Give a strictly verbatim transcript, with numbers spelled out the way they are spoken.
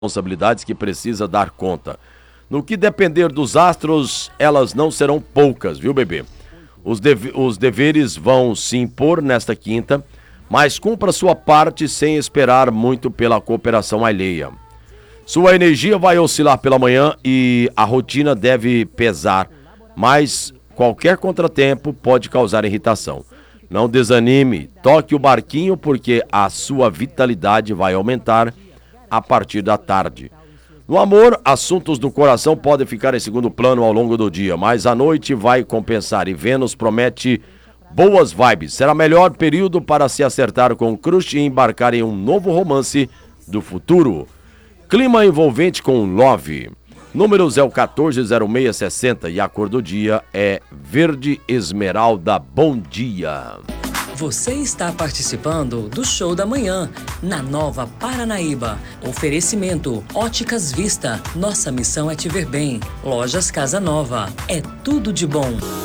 responsabilidades que precisa dar conta. No que depender dos astros, elas não serão poucas, viu, bebê? Os, deve- os deveres vão se impor nesta quinta, mas cumpra sua parte sem esperar muito pela cooperação alheia. Sua energia vai oscilar pela manhã e a rotina deve pesar, mas qualquer contratempo pode causar irritação. Não desanime, toque o barquinho porque a sua vitalidade vai aumentar a partir da tarde. No amor, assuntos do coração podem ficar em segundo plano ao longo do dia, mas a noite vai compensar e Vênus promete boas vibes. Será o melhor período para se acertar com o crush e embarcar em um novo romance do futuro. Clima envolvente com Love. Números é o quatorze zero seis sessenta e a cor do dia é verde esmeralda. Bom dia. Você está participando do Show da Manhã, na Nova Paranaíba. Oferecimento Óticas Vista. Nossa missão é te ver bem. Lojas Casa Nova. É tudo de bom.